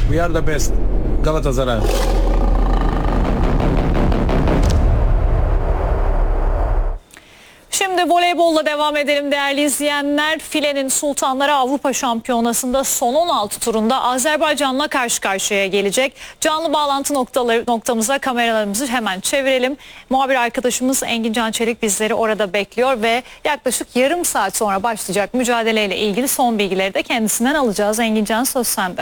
We are the best. Galatasaray. Şimdi voleybolla devam edelim değerli izleyenler. Filenin Sultanları Avrupa Şampiyonası'nda son 16 turunda Azerbaycan'la karşı karşıya gelecek. Canlı bağlantı noktamıza kameralarımızı hemen çevirelim. Muhabir arkadaşımız Engin Can Çelik bizleri orada bekliyor ve yaklaşık yarım saat sonra başlayacak mücadeleyle ilgili son bilgileri de kendisinden alacağız. Engin Can, söz sende.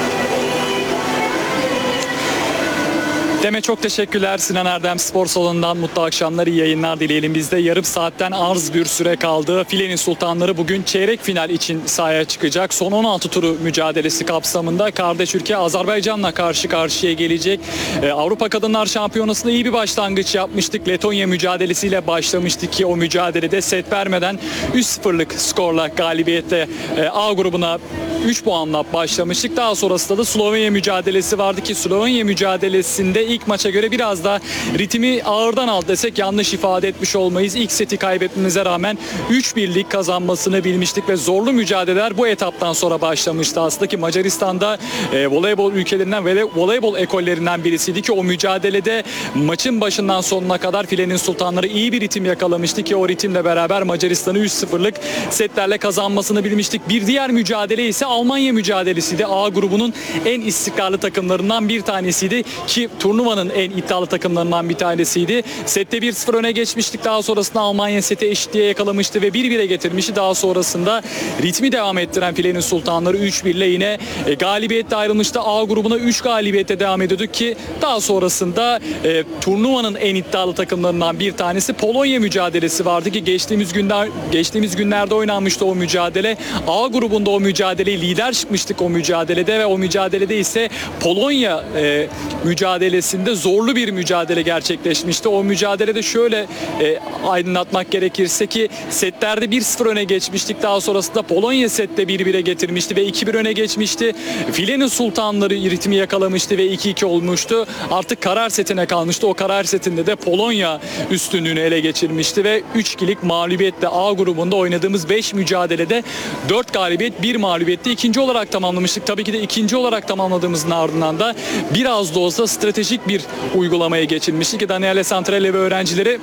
Deme, çok teşekkürler. Sinan Erdem Spor Salonu'ndan mutlu akşamlar, iyi yayınlar dileyelim. Bizde yarım saatten az bir süre kaldı. Filenin Sultanları bugün çeyrek final için sahaya çıkacak. Son 16 turu mücadelesi kapsamında kardeş ülke Azerbaycan'la karşı karşıya gelecek. Avrupa Kadınlar Şampiyonası'nda iyi bir başlangıç yapmıştık. Letonya mücadelesiyle başlamıştık ki o mücadelede set vermeden 3-0'lık skorla galibiyetle A grubuna 3 puanla başlamıştık. Daha sonrasında da Slovenya mücadelesi vardı ki Slovenya mücadelesinde ilk maça göre biraz da ritmi ağırdan aldı desek yanlış ifade etmiş olmayız. İlk seti kaybetmemize rağmen 3-1'lik kazanmasını bilmiştik ve zorlu mücadeleler bu etaptan sonra başlamıştı. Aslında ki Macaristan'da voleybol ülkelerinden ve voleybol ekollerinden birisiydi ki o mücadelede maçın başından sonuna kadar Filenin Sultanları iyi bir ritim yakalamıştı ki o ritimle beraber Macaristan'ı 3-0'lık setlerle kazanmasını bilmiştik. Bir diğer mücadele ise Almanya mücadelesiydi. A grubunun en istikrarlı takımlarından bir tanesiydi ki turnuvanın en iddialı takımlarından bir tanesiydi. Sette 1-0 öne geçmiştik. Daha sonrasında Almanya seti eşitliğe yakalamıştı ve 1-1'e getirmişti. Daha sonrasında ritmi devam ettiren Filenin Sultanları 3-1 ile yine galibiyetle ayrılmıştı. A grubuna 3 galibiyete devam ediyorduk ki daha sonrasında turnuvanın en iddialı takımlarından bir tanesi Polonya mücadelesi vardı ki geçtiğimiz günlerde oynanmıştı o mücadele. A grubunda o mücadeleyi lider çıkmıştık o mücadelede ve o mücadelede ise Polonya mücadelesinde zorlu bir mücadele gerçekleşmişti. O mücadelede şöyle aydınlatmak gerekirse ki setlerde 1-0 öne geçmiştik. Daha sonrasında Polonya sette 1-1'e getirmişti ve 2-1 öne geçmişti. Filenin Sultanları ritmi yakalamıştı ve 2-2 olmuştu. Artık karar setine kalmıştı. O karar setinde de Polonya üstünlüğünü ele geçirmişti ve 3-2'lik mağlubiyetle A grubunda oynadığımız 5 mücadelede 4 galibiyet 1 mağlubiyetle ikinci olarak tamamlamıştık. Tabii ki de ikinci olarak tamamladığımızın ardından da biraz da olsa stratejik bir uygulamaya geçilmişti ki Daniele Santrelli ve öğrencileri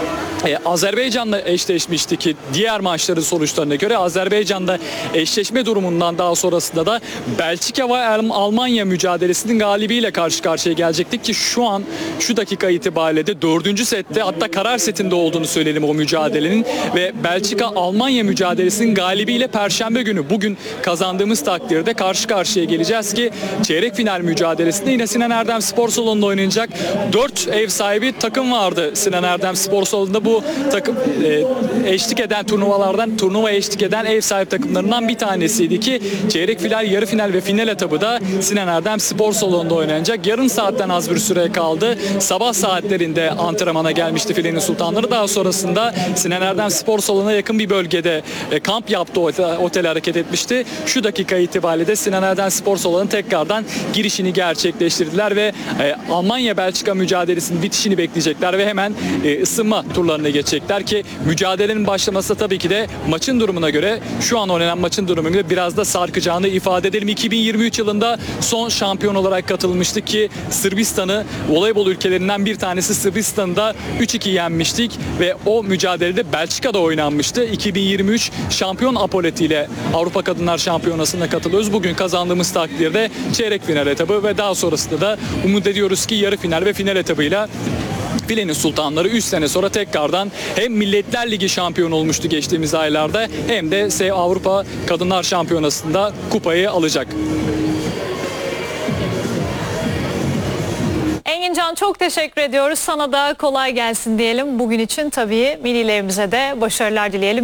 Azerbaycan'la eşleşmişti ki diğer maçların sonuçlarına göre Azerbaycan'da eşleşme durumundan daha sonrasında da Belçika ve Almanya mücadelesinin galibiyle karşı karşıya gelecektik ki şu dakika itibariyle de 4. sette, hatta karar setinde olduğunu söyleyelim o mücadelenin ve Belçika-Almanya mücadelesinin galibiyle Perşembe günü bugün kazandığımız takdirde karşı karşıya geleceğiz ki çeyrek final mücadelesinde yine Sinan Erdem Spor Salonu'nda oynanacak 4 ev sahibi takım vardı Sinan Erdem Spor Salonu'nda. Bu takım eşlik eden turnuvaya eşlik eden ev sahibi takımlarından bir tanesiydi ki çeyrek final, yarı final ve final etabı da Sinan Erdem Spor Salonu'nda oynanacak. Yarım saatten az bir süre kaldı. Sabah saatlerinde antrenmana gelmişti Filenin Sultanları. Daha sonrasında Sinan Erdem Spor Salonu'na yakın bir bölgede kamp yaptı, otele hareket etmişti. Şu dakika itibariyle de Sinan Erdem Spor Salonu'na tekrardan girişini gerçekleştirdiler ve Almanya-Belçika mücadelesinin bitişini bekleyecekler ve hemen ısınma turlarına geçecekler ki mücadelenin başlaması da tabii ki de maçın durumuna göre, şu an oynanan maçın durumuna göre biraz da sarkacağını ifade edelim. 2023 yılında son şampiyon olarak katılmıştık ki Sırbistan'ı, voleybol ülkelerinden bir tanesi Sırbistan'da 3-2 yenmiştik ve o mücadelede Belçika'da oynanmıştı. 2023 şampiyon apoletiyle Avrupa Kadınlar Şampiyonası'na katılıyoruz. Bugün kazandığımız takdirde çeyrek final etabı ve daha sonrasında da umut ediyoruz ki yarı final ve final etabıyla Filenin Sultanları 3 sene sonra tekrardan hem Milletler Ligi şampiyonu olmuştu geçtiğimiz aylarda hem de Avrupa Kadınlar Şampiyonası'nda kupayı alacak. Engin Can, çok teşekkür ediyoruz. Sana da kolay gelsin diyelim. Bugün için tabii millilerimize de başarılar dileyelim.